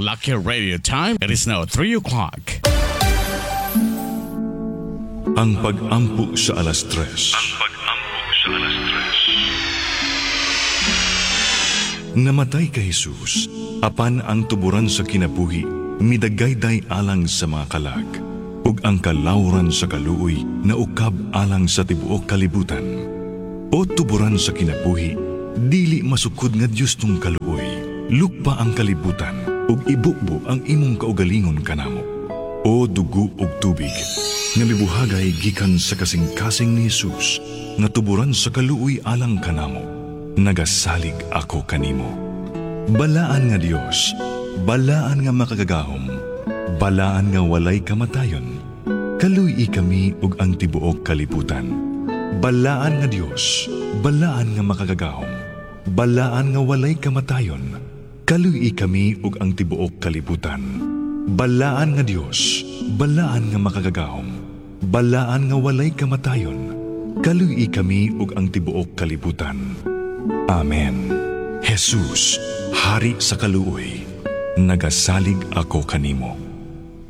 Lucky Radio Time. It is now 3 o'clock. Ang pag-ampo sa alas 3. Namatay ka Jesus, apan ang tuburan sa kinabuhi, midagayday alang sa mga kalag, ug ang kalawran sa kaluoy na ukab alang sa tibuok kalibutan. O tuburan sa kinabuhi, dili masukod nga Diyos tong kaluoy, lukpa ang kalibutan, ug ibukbo ang imong kaugalingon kanamo. O dugo ug tubig, nga mibuhagay gikan sa kasing-kasing ni Jesus, nga tuburan sa kaluoy alang kanamo, nagasalig ako kanimo. Balaan nga Dios, balaan nga makagagahom, balaan nga walay kamatayon, kaluy kami ug ang tibuok kalibutan. Balaan nga Dios, balaan nga makagagahom, balaan nga walay kamatayon, kaluy kami ug ang tibuok kalibutan. Balaan nga Dios, balaan nga makagagahom, balaan nga walay kamatayon, kaluy kami ug ang tibuok kalibutan. Amen. Jesus, Hari sa kaluoy, nagasalig ako kanimo.